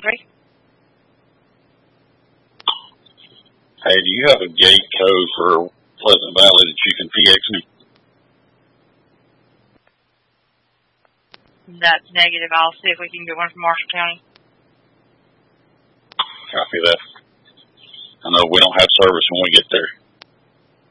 913. Hey, do you have a gate code for Pleasant Valley that you can PX me? That's negative. I'll see if we can get one from Marshall County. Copy that. I know we don't have service when we get there.